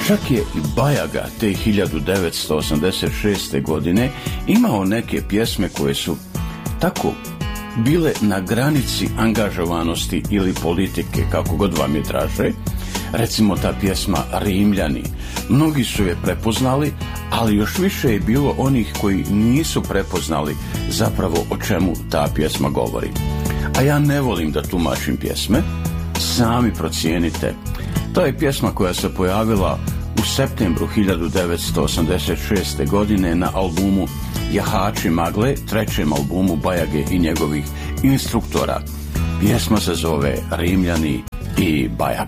Čak je i Bajaga te 1986. godine imao neke pjesme koje su tako bile na granici angažovanosti ili politike, kako god vam je draže. Recimo ta pjesma Rimljani. Mnogi su je prepoznali, ali još više je bilo onih koji nisu prepoznali zapravo o čemu ta pjesma govori. A ja ne volim da tumačim pjesme, sami procijenite. To je pjesma koja se pojavila u septembru 1986. godine na albumu Jahači magle, trećem albumu Bajage i njegovih instruktora. Pjesma se zove Rimljani i Bajaga.